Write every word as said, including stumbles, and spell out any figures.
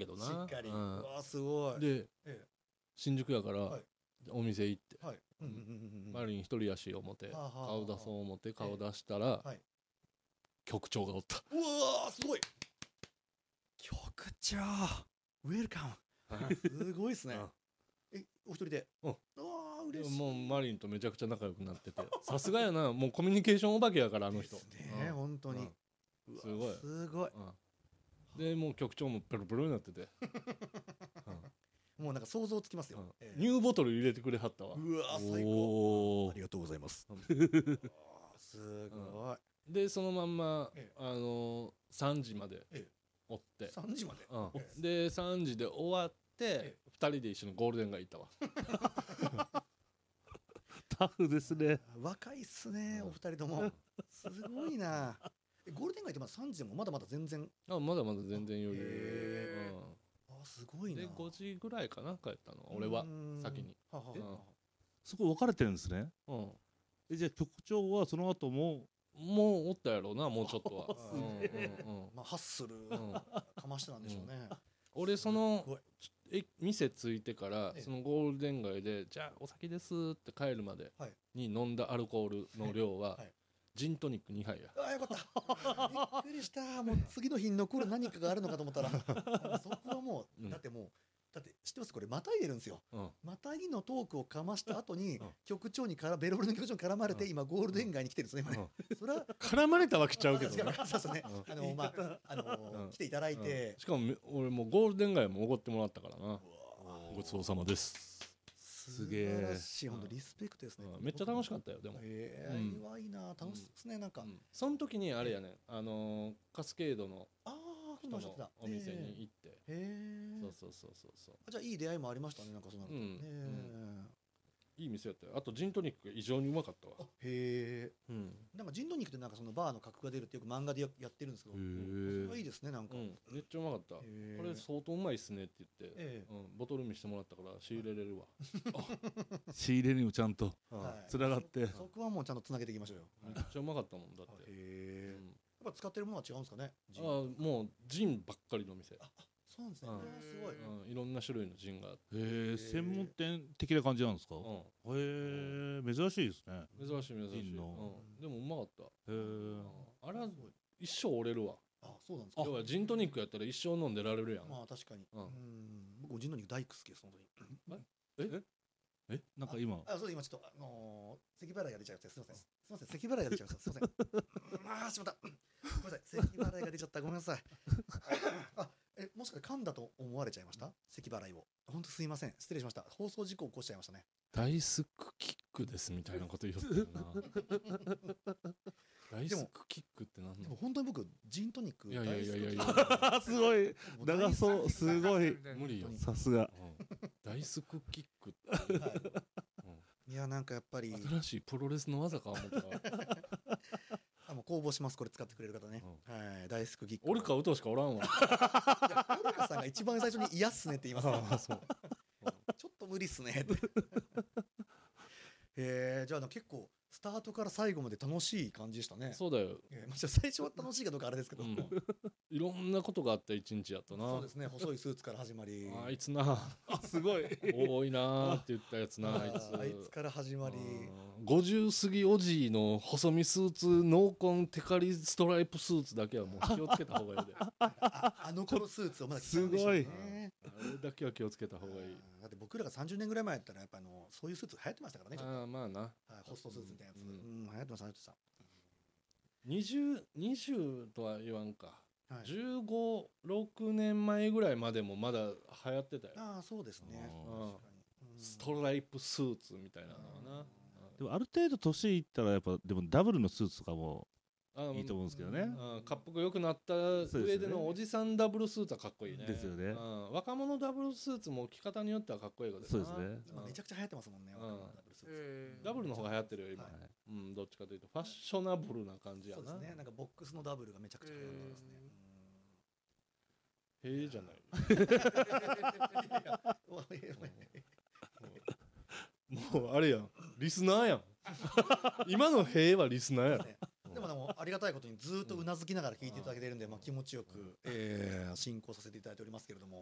けどな。 しっかり、 ううんわすごいで、 え新宿やから、はい、お店行って、 はいうんうんうんうん、 マリン一人足を持って顔出そう思って顔出したら、はい、局長がおった。 うわすごい局長ウェルカムすごいっすねえお一人でうんあ嬉しいもうマリンとめちゃくちゃ仲良くなっててさすがやなもうコミュニケーションお化けやからあの人ですね、うん、本当に、 うん、すごいすごい、うん、 でもう局長もペロペロになってて、 うん、もうなんか想像つきますよ、 うんえー、ニューボトル入れてくれはったわうわ最高ありがとうございますすごいでそのまんま、ええ、あのー、さんじまでおって、ええ、 さんじまで、 うんええ、でさんじで終わって、ええ、ふたりで一緒にゴールデン街行ったわタフですね若いっすね、うん、お二人ともすごいなゴールデン街ってまださんじでもまだまだ全然あまだまだ全然余裕、 うん、あすごいなでごじぐらいかな帰ったの俺は先にははは、うん、 そこ分かれてるんですね、うん、えじゃあ局長はその後ももうおったやろうなもうちょっとはうんうんうんまあハッスルかましてなんでしょうね、うん、 俺そのえ店着いてからそのゴールデン街でじゃあお先ですって帰るまでに飲んだアルコールの量はジントニックにはいや。 あよかったびっくりしたもう次の日に残る何かがあるのかと思ったらそこはもう、うん、だってもうだって知ってますこれまたいでるんですよ、うん、またぎのトークをかました後に、うん、局長にからベロベロの局長に絡まれて、うん、今ゴールデン街に来てるんですね今ね、うん、それは絡まれたわけちゃうけどねそうですね、うん、あのまああのーうん、来ていただいて、 うん、しかも俺もうゴールデン街もおごってもらったからなごちそうさまですすげえ素晴らしい本当リスペクトですね、 うん、めっちゃ楽しかったよでもええー、うん、いいな楽しいですねなんか、うん、 その時にあれやねあのー、カスケードの人のお店に行ってへえそうそうそうそうそうじゃあいい出会いもありましたねなんかその、うんうんいい店やったよあとジントニックが異常にうまかったわへえ、うん、なんかジントニックってなんかそのバーの格が出るってよく漫画で や, やってるんですけどそれはいいですねなんか、うん、 めっちゃうまかったこれ相当うまいっすねって言って、うん、ボトル見してもらったから仕入れれるわ仕入れにもちゃんとつながって、 そ, そこはもうちゃんとつなげていきましょうよめっちゃうまかったもんだってへえ、うん、やっぱ使ってるものは違うんですかねあもうジンばっかりの店あそうなんですね、うん、すごい、 うん、いろんな種類のジンがあってへえ専門店的な感じなんですか、うん、へえ珍しいですね珍しい珍しい、うん、でもうまかったへえあれは一生折れるわあそうなんですか要はジントニックやったら一生飲んでられるやんまあ確かに、うん、うん僕ジントニック大好きです本当にええなんか今あそう今ちょっとあのー、咳払いが出ちゃうすいませんすいません咳払いが出ちゃうすいませんああしまったごめんなさい咳払いが出ちゃったごめんなさいあえもしかして噛んだと思われちゃいました咳払いを本当すいません失礼しました放送事故を起こしちゃいましたねダイスクキックですみたいなこと言ってるなダイスクキックって何なの本当に僕ジントニックいやいやいやいやいやすごい長そうすごい無理よさすが、 うん、ダイスクキックって、はいうん、いやなんかやっぱり新しいプロレスの技か思ったあもう公募しますこれ使ってくれる方ね、うん、はいダイスクキックオルカウトしかおらんわいやオルカさんが一番最初に嫌っすねって言いますねちょっと無理っすねってへえじゃあ結構スタートから最後まで楽しい感じでしたねそうだよ、 えーまあ、最初は楽しいかどうかあれですけど、うん、 いろんなことがあった一日やったなそうですね細いスーツから始まりあいつなあすごい多いなって言ったやつなあいつあいつから始まりごじゅう過ぎおじいの細身スーツ濃紺テカリストライプスーツだけはもう気をつけた方がいいで あ, あ, あの頃スーツをまだ着てるんでしょうねあれだけは気をつけた方がいいだって僕らがさんじゅうねんぐらい前やったらやっぱあのそういうスーツ流行ってましたからねあまあな、 はい、ホストスーツみたいなやつ、うんうん、流行ってました流行ってたにじゅう、にじゅうとは言わんか、はい、じゅうご、ろくねんまえぐらいまでもまだ流行ってたよああそうですね確かにストライプスーツみたいなのはなでもある程度年いったらやっぱでもダブルのスーツとかもいいと思うんですけどねかっこよくなった上でのおじさんダブルスーツはかっこいいねですよね若者ダブルスーツも着方によってはかっこいいことですねそうですね今めちゃくちゃ流行ってますもんね、うん、ダブルスーツダブルの方が流行ってるよ今、はいうん、どっちかというとファッショナブルな感じやなそうですねなんかボックスのダブルがめちゃくちゃ流行ってますねへえじゃないもうあれやんリスナーやん今のへえはリスナーやろでもでもありがたいことにずっとうなずきながら聞いていただけてるんで、まあ、気持ちよく、えー、進行させていただいておりますけれども